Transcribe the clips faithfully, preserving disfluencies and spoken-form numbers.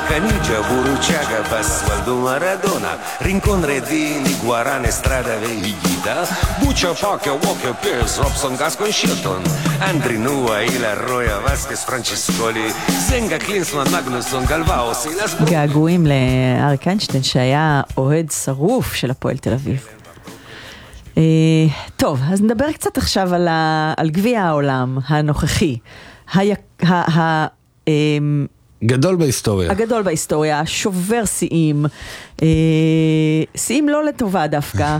Canigia, Buruciaga, Pasqualdo Maradona, Rincon Redini, Guarane, Strada Veigita, Buccia, Pacchia, Walker, Pierce, Robson, Gascon, Shilton, Andri Nua, Ila, Roya, Vasquez, Franciscoli, Zenga, Klinsman, Magnusson, Galvao, Silas... געגועים לאריק איינשטיין שהיה אוהד שרוף של הפועל תל אביב. טוב, אז נדבר קצת עכשיו על, ה, על גביע העולם הנוכחי. ה, ה, ה, גדול בהיסטוריה. הגדול בהיסטוריה, שובר שיאים. שיאים לא לטובה דווקא.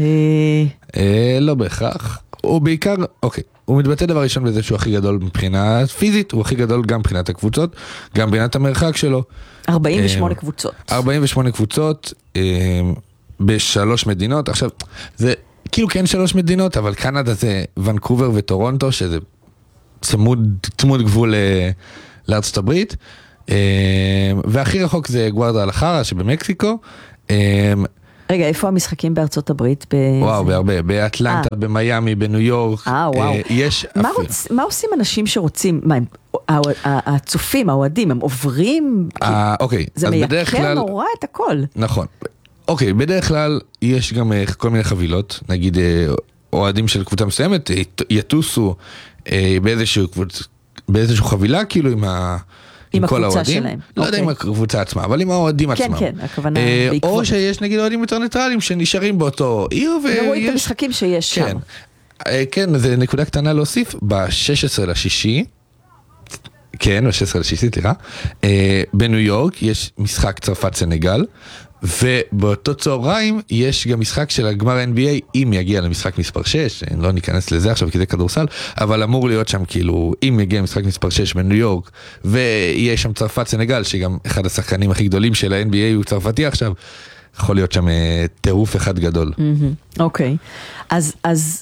לא בהכרח. הוא בעיקר, אוקיי, הוא מתבטא דבר ראשון בזה שהוא הכי גדול מבחינה פיזית, הוא הכי גדול גם מבחינת הקבוצות, גם מבחינת המרחק שלו. ארבעים ושמונה קבוצות. ארבעים ושמונה קבוצות בשלוש מדינות. עכשיו, זה... כאילו כן שלוש מדינות, אבל קנדה זה ונקובר וטורונטו, שזה צמוד, צמוד גבול לארצות הברית, והכי רחוק זה גוארדה אלחרה שבמקסיקו. רגע, איפה המשחקים בארצות הברית? וואו, בהרבה, באטלנטה, במיימי, בניו יורק. אה, וואו. יש... מה עושים אנשים שרוצים, מה, הצופים, האוהדים, הם עוברים? אוקיי, זה מייקר נורא את הכל. נכון. אוקיי, בדרך כלל יש גם כל מיני חבילות, נגיד אוהדים של קבוצה מסוימת, יטוסו באיזשהו, באיזשהו חבילה, כאילו עם, ה, עם, עם כל האוהדים. שלהם. לא אוקיי. יודע עם הקבוצה עצמה, אבל עם האוהדים כן, עצמם. כן, כן, הכוונה אה, בעקבות. או שיש נגיד אוהדים יותר ניטרלים שנשארים באותו עיר ויש... ורואים את המשחקים שיש כן. שם. אה, כן, זה נקודה קטנה להוסיף, ב-שש עשרה לשישי, כן, ב-שש עשרה לשישי, תראה, אה, בניו יורק יש משחק צרפת סנגל, ובאותו צהריים יש גם משחק של הגמר אן בי איי, אם יגיע למשחק מספר שש, לא ניכנס לזה עכשיו כי זה כדורסל, אבל אמור להיות שם כאילו, אם יגיע למשחק מספר שש בניו יורק, ויהיה שם צרפת סנגל, שגם אחד השחקנים הכי גדולים של ה-אן בי איי הוא צרפתי עכשיו, יכול להיות שם טירוף אחד גדול. אוקיי, אז, אז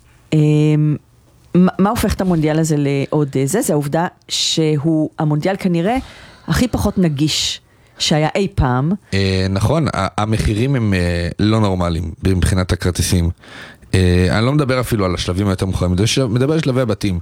מה הופך את המונדיאל הזה לעוד זה? זה העובדה שהוא, המונדיאל כנראה הכי פחות נגיש שהיה אי פעם. נכון, המחירים הם לא נורמליים מבחינת הכרטיסים. אני לא מדבר אפילו על השלבים היותר מוכרים, מדבר על שלבי הבתים.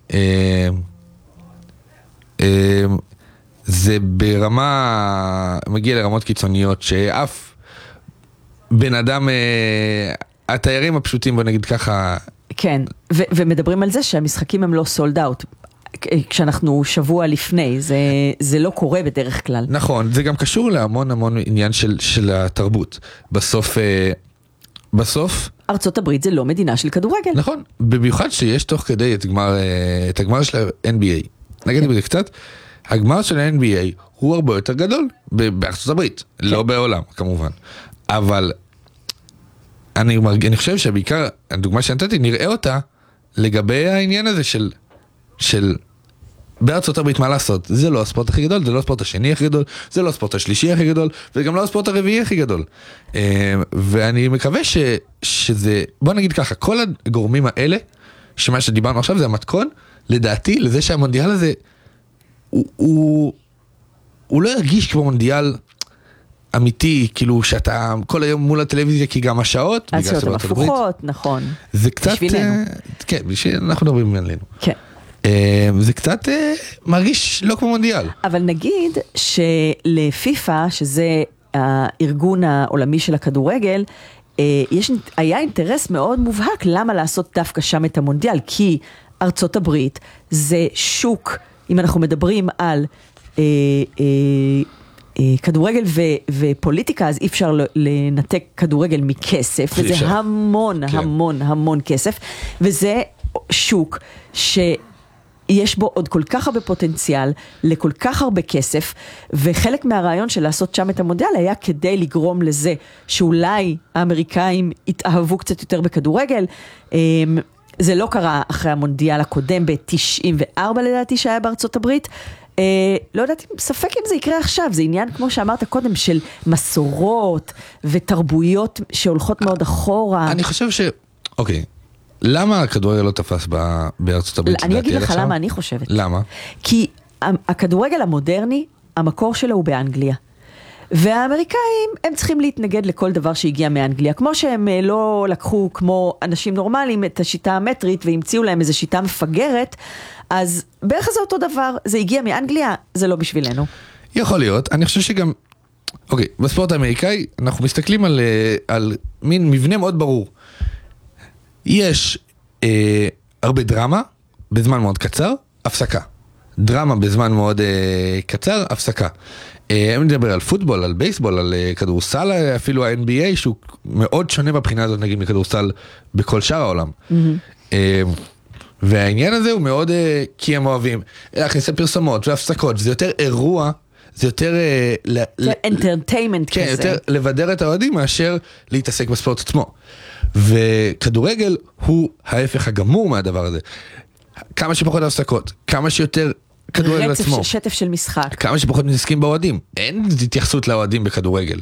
זה ברמה, מגיע לרמות קיצוניות, שאף בן אדם, התיירים הפשוטים, בוא נגיד ככה... כן, ו- ומדברים על זה שהמשחקים הם לא סולד אאוט. כשאנחנו שבוע לפני, זה, זה לא קורה בדרך כלל. נכון, זה גם קשור להמון המון עניין של, של התרבות. בסוף, בסוף... ארצות הברית זה לא מדינה של כדורגל. נכון, במיוחד שיש תוך כדי את הגמר, את הגמר של ה-אן בי איי. נגיד בזה קצת, הגמר של ה-אן בי איי הוא הרבה יותר גדול בארצות הברית, כן. לא בעולם כמובן. אבל אני, אני חושב שבעיקר, הדוגמה שנתתי, נראה אותה לגבי העניין הזה של... של בארצות הברית מה לעשות, זה לא הספורט הכי גדול, זה לא הספורט השני הכי גדול, זה לא הספורט השלישי הכי גדול, וגם לא הספורט הרביעי הכי גדול. ואני מקווה ש, שזה, בוא נגיד ככה, כל הגורמים האלה, שמה שדיברנו עכשיו זה המתכון, לדעתי, לזה שהמונדיאל הזה, הוא, הוא, הוא לא ירגיש כמו מונדיאל אמיתי, כאילו שאתה כל היום מול הטלוויזיה, כי גם השעות, בגלל שאתה מפוחות, נכון. זה קצת, בשבילנו. כן, בשביל, אנחנו מדברים עלינו. כן. זה קצת מרגיש לא כמו מונדיאל. אבל נגיד שלפיפה, שזה הארגון העולמי של הכדורגל, יש, היה אינטרס מאוד מובהק למה לעשות דווקא שם את המונדיאל, כי ארצות הברית זה שוק, אם אנחנו מדברים על אה, אה, כדורגל ו, ופוליטיקה, אז אי אפשר לנתק כדורגל מכסף, וזה אפשר. המון, כן. המון, המון כסף, וזה שוק ש... יש בו עוד כל כך הרבה פוטנציאל, לכל כך הרבה כסף, וחלק מהרעיון של לעשות שם את המונדיאל היה כדי לגרום לזה, שאולי האמריקאים יתאהבו קצת יותר בכדורגל. זה לא קרה אחרי המונדיאל הקודם ב-תשעים וארבע לדעתי שהיה בארצות הברית. לא יודעת, ספק אם זה יקרה עכשיו, זה עניין כמו שאמרת קודם של מסורות ותרבויות שהולכות מאוד אחורה. אני חושב ש... אוקיי. למה הכדורגל לא תפס בארצות הברית? אני אגיד לך למה אני חושבת. למה? כי הכדורגל המודרני, המקור שלו הוא באנגליה. והאמריקאים, הם צריכים להתנגד לכל דבר שהגיע מאנגליה. כמו שהם לא לקחו כמו אנשים נורמליים את השיטה המטרית, והמציאו להם איזו שיטה מפגרת, אז בערך זה אותו דבר. זה הגיע מאנגליה, זה לא בשבילנו. יכול להיות, אני חושב שגם, אוקיי, בספורט האמריקאי אנחנו מסתכלים על, על מין מבנה מאוד ברור. יש אה, הרבה דרמה בזמן מאוד קצר, הפסקה. דרמה בזמן מאוד אה, קצר, הפסקה. אה, אני מדבר על פוטבול, על בייסבול, על אה, כדורסל, אפילו ה-אן בי איי, שהוא מאוד שונה בבחינה הזאת, נגיד, מכדורסל בכל שאר העולם. Mm-hmm. אה, והעניין הזה הוא מאוד, אה, כי הם אוהבים להכניס פרסומות והפסקות, זה יותר אירוע, זה יותר... זה אנטרטיימנט כזה. כן, יותר לבדר את האוהדים מאשר להתעסק בספורט עצמו. וכדורגל הוא ההפך הגמור מהדבר הזה. כמה שפחות הפסקות, כמה שיותר כדורגל עצמו. רצף, שטף של משחק. כמה שפחות מתעסקים באוהדים. אין התייחסות לאוהדים בכדורגל.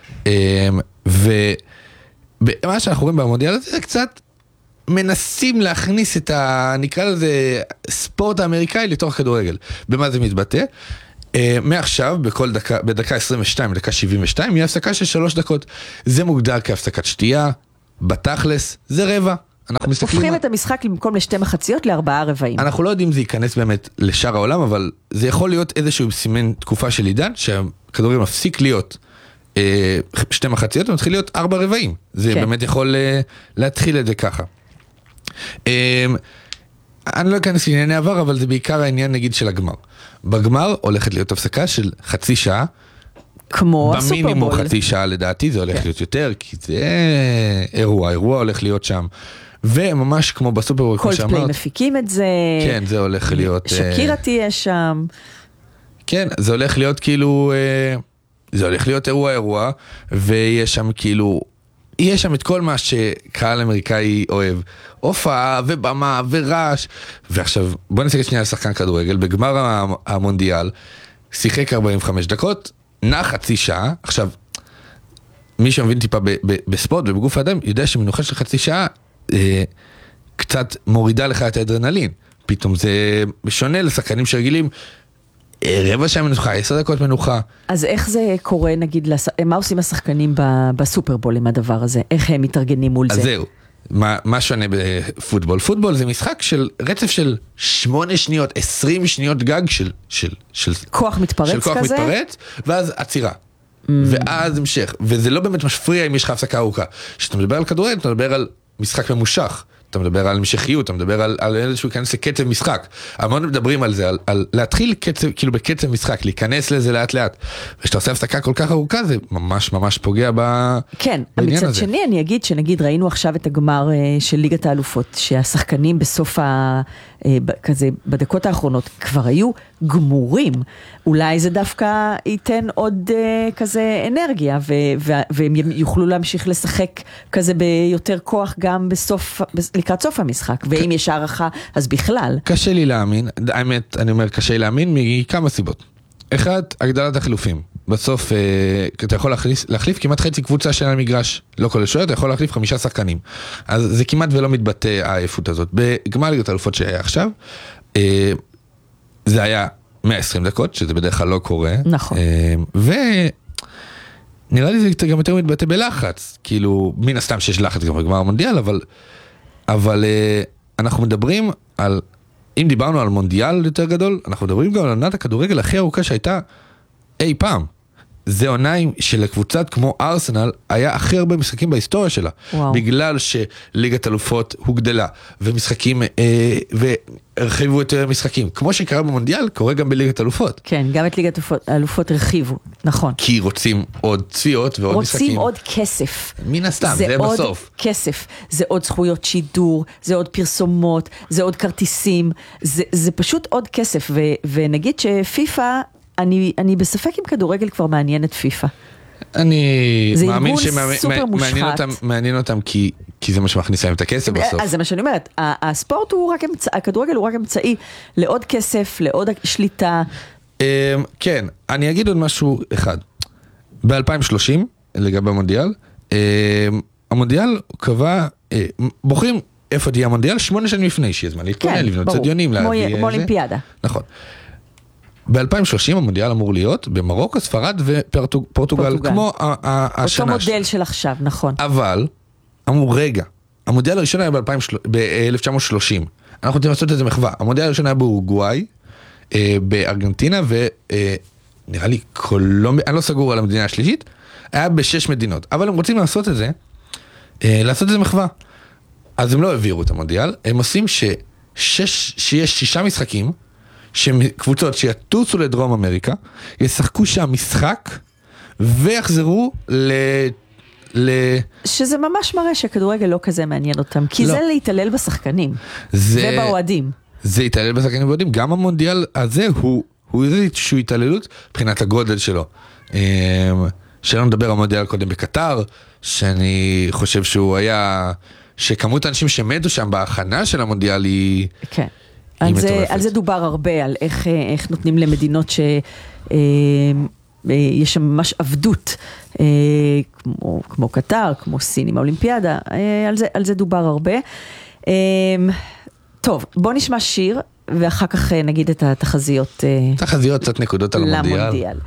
ומה שאנחנו רואים במונדיאל הזה זה קצת מנסים להכניס את ה... נקרא לזה ספורט האמריקאי לתוך כדורגל. במה זה מתבטא? מעכשיו, בכל דקה, בדקה עשרים ושתיים, בדקה שבעים ושתיים, יהיה הפסקה של שלוש דקות. זה מוגדר כהפסקת שתייה, בתכלס, זה רבע. אנחנו מסתכלים... הופכים את המשחק במקום לשתי מחציות לארבעה רבעים. אנחנו לא יודעים אם זה ייכנס באמת לשאר העולם, אבל זה יכול להיות איזשהו סימן תקופה של עידן, שהכדורגל מפסיק להיות אה, שתי מחציות, ומתחיל להיות ארבע רבעים. זה כן. באמת יכול אה, להתחיל את זה ככה. אה, אני לא אכנס לענייני עבר, אבל זה בעיקר העניין נגיד של הגמר. בגמר הולכת להיות הפסקה של חצי שעה. כמו הסופרבול. במינימום חצי שעה לדעתי, זה הולך להיות יותר, כי זה אירוע, אירוע הולך להיות שם. וממש כמו בסופרבול, כמו שאמרת. קולדפליי מפיקים את זה. כן, זה הולך להיות... שקירה תהיה שם. כן, זה הולך להיות כאילו... זה הולך להיות אירוע, אירוע, ויש שם כאילו... יש שם את כל מה שקהל אמריקאי אוהב. הופעה ובמה ורעש. ועכשיו, בוא נסתכל שנייה על שחקן כדורגל. בגמר המונדיאל, שיחק ארבעים וחמש דקות, נע חצי שעה. עכשיו, מי שמבין טיפה ב- ב- בספורט ובגוף האדם, יודע שמנוחה של חצי שעה, אה, קצת מורידה לך את האדרנלין. פתאום זה שונה לשחקנים שרגילים, רבע שעה מנוחה, עשר דקות מנוחה. אז איך זה קורה, נגיד, לס... מה עושים השחקנים בסופרבול עם הדבר הזה? איך הם מתארגנים מול אז זה? אז זהו, מה, מה שונה בפוטבול? פוטבול זה משחק של רצף של שמונה שניות, עשרים שניות גג של... של, של כוח מתפרץ של כוח כזה? מתפרץ, ואז עצירה. Mm. ואז המשך. וזה לא באמת משפריע אם יש לך הפסקה ארוכה. כשאתה מדבר על כדורגל, אתה מדבר על משחק ממושך. אתה מדבר על המשכיות, אתה מדבר על, על איזשהו להיכנס לקצב משחק. המון מדברים על זה, על, על להתחיל קצב, כאילו בקצב משחק, להיכנס לזה לאט לאט. ושאתה עושה הפסקה כל כך ארוכה, זה ממש ממש פוגע ב... כן, בעניין מצד הזה. שני אני אגיד שנגיד ראינו עכשיו את הגמר של ליגת האלופות, שהשחקנים בסוף ה... כזה בדקות האחרונות כבר היו גמורים. אולי זה דווקא ייתן עוד כזה אנרגיה, ו... והם יוכלו להמשיך לשחק כזה ביותר כוח גם בסוף... לקראת סוף המשחק, ואם יש הערכה, אז בכלל. קשה לי להאמין, האמת, אני אומר קשה לי להאמין מכמה סיבות. אחד, הגדלת החילופים. בסוף, אה, אתה יכול להחליף, להחליף כמעט חצי קבוצה של המגרש. לא כל השוער, אתה יכול להחליף חמישה שחקנים. אז זה כמעט ולא מתבטא העייפות הזאת. בגמר ליגת האלופות שהיה עכשיו, אה, זה היה מאה ועשרים דקות, שזה בדרך כלל לא קורה. נכון. אה, ו... נראה לי זה גם יותר מתבטא בלחץ. כאילו, מן הסתם שיש לחץ גם בגמר המונדיאל, אבל... אבל uh, אנחנו מדברים על, אם דיברנו על מונדיאל יותר גדול, אנחנו מדברים גם על עונת הכדורגל הכי ארוכה שהייתה אי פעם. זה עוניים שלקבוצת כמו ארסנל היה הכי הרבה משחקים בהיסטוריה שלה. וואו. בגלל שליגת אלופות הוגדלה, ומשחקים, אה, והרחיבו את המשחקים. כמו שקרה במונדיאל, קורה גם בליגת אלופות. כן, גם את ליגת אלופות הרחיבו, נכון. כי רוצים עוד צפיות ועוד רוצים משחקים. רוצים עוד כסף. מן הסתם, זה, זה עוד בסוף. כסף, זה עוד זכויות שידור, זה עוד פרסומות, זה עוד כרטיסים, זה, זה פשוט עוד כסף. ו, ונגיד שפיפה, אני, אני בספק אם כדורגל כבר מעניין את פיפה. אני מאמין שמעניין אותם, מעניין אותם כי, כי זה מה שמכניס להם את הכסף בסוף. אז זה מה שאני אומרת, הספורט הוא רק אמצעי, הכדורגל הוא רק אמצעי לעוד כסף, לעוד שליטה. כן, אני אגיד עוד משהו אחד. ב-אלפיים ושלושים, לגבי המונדיאל, המונדיאל קבע, בוחרים איפה תהיה המונדיאל, שמונה שנים לפני שיהיה זמן להתכונן, לבנות צדיונים, כמו אולימפיאדה. נכון. ב-אלפיים ושלושים המונדיאל אמור להיות במרוקו, ספרד ופורטוגל, כמו השנה. אותו מודל של עכשיו, נכון. אבל, אמרו רגע, המונדיאל הראשון היה ב-אלף תשע מאות ושלושים. אנחנו רוצים לעשות את זה מחווה. המונדיאל הראשון היה באורוגוואי, בארגנטינה, נראה לי קולומביה, אני לא סגור על המדינה השלישית, היה בשש מדינות, אבל הם רוצים לעשות את זה, לעשות את זה מחווה. אז הם לא העבירו את המונדיאל, הם עושים ששש, שיש שישה משחקים, שקבוצות שיטוסו לדרום אמריקה, ישחקו שם משחק, ויחזרו ל... ל... שזה ממש מראה שכדורגל לא כזה מעניין אותם, כי לא. זה להתעלל בשחקנים, זה... ובאוהדים. זה התעלל בשחקנים ובאוהדים, גם המונדיאל הזה הוא, הוא איזושהי התעללות, מבחינת הגודל שלו. שלא נדבר על המונדיאל קודם בקטר, שאני חושב שהוא היה... שכמות האנשים שמתו שם בהכנה של המונדיאל היא... כן. על זה, על זה דובר הרבה, על איך, איך נותנים למדינות ש... יש שם ממש עבדות, כמו, כמו קטר, כמו סין עם האולימפיאדה, על זה, על זה דובר הרבה. טוב, בוא נשמע שיר, ואחר כך נגיד את התחזיות. תחזיות, קצת נקודות על המונדיאל. למונדיאל.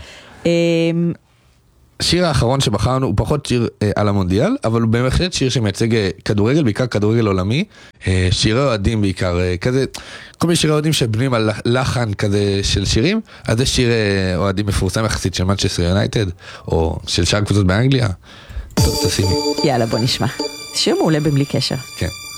השיר האחרון שבחרנו הוא פחות שיר אה, על המונדיאל, אבל הוא בהחלט שיר שמייצג אה, כדורגל, בעיקר כדורגל עולמי, אה, שירי אוהדים בעיקר, אה, כזה, כל מיני שירי אוהדים שבנויים על לחן כזה של שירים, אז זה שיר אה, אוהדים מפורסם יחסית של מנצ'סטר יונייטד, או של שאר קבוצות באנגליה. טוב, תשימי. יאללה, בוא נשמע. שיר מעולה במלי קשר. כן.